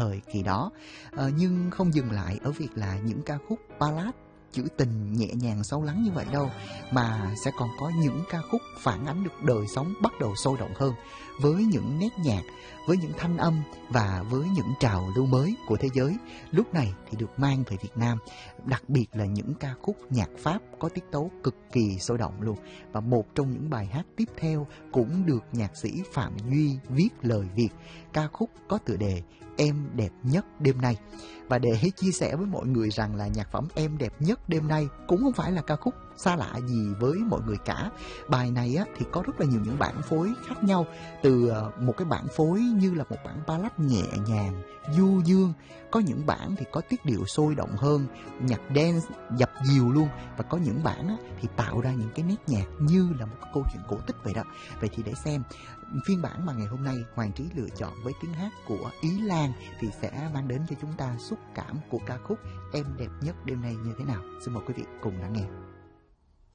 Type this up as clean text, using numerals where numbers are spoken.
thời kỳ đó. Nhưng không dừng lại ở việc là những ca khúc ballad trữ tình nhẹ nhàng sâu lắng như vậy đâu, mà sẽ còn có những ca khúc phản ánh được đời sống bắt đầu sôi động hơn, với những nét nhạc, với những thanh âm và với những trào lưu mới của thế giới lúc này thì được mang về Việt Nam, đặc biệt là những ca khúc nhạc Pháp có tiết tấu cực kỳ sôi động luôn. Và một trong những bài hát tiếp theo cũng được nhạc sĩ Phạm Duy viết lời Việt, ca khúc có tựa đề Em Đẹp Nhất Đêm Nay. Và để chia sẻ với mọi người rằng là nhạc phẩm Em Đẹp Nhất Đêm Nay cũng không phải là ca khúc xa lạ gì với mọi người cả. Bài này thì có rất là nhiều những bản phối khác nhau, từ một cái bản phối như là một bản ballad nhẹ nhàng, du dương, có những bản thì có tiết điệu sôi động hơn, nhạc dance dập dìu luôn, và có những bản thì tạo ra những cái nét nhạc như là một câu chuyện cổ tích vậy đó. Vậy thì để xem phiên bản mà ngày hôm nay Hoàng Trí lựa chọn với tiếng hát của Ý Lan thì sẽ mang đến cho chúng ta xúc cảm của ca khúc Em Đẹp Nhất Đêm Nay như thế nào. Xin mời quý vị cùng lắng nghe.